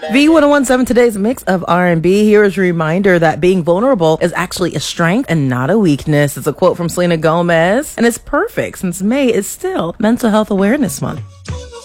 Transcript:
V1017, today's mix of R&B. Here is a reminder that being vulnerable is actually a strength and not a weakness. It's a quote from Selena Gomez, and it's perfect since May is still Mental Health Awareness Month.